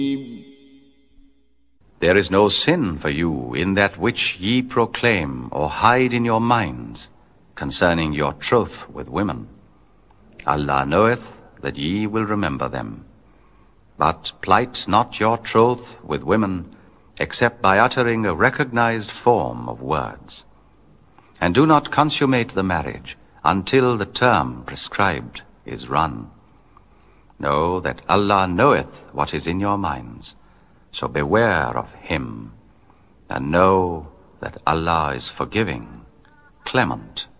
There is no sin for you in that which ye proclaim or hide in your minds concerning your troth with women. Allah knoweth that ye will remember them. But plight not your troth with women except by uttering a recognized form of words. And do not consummate the marriage until the term prescribed is run. Know that Allah knoweth what is in your minds, so beware of Him, and know that Allah is forgiving, clement.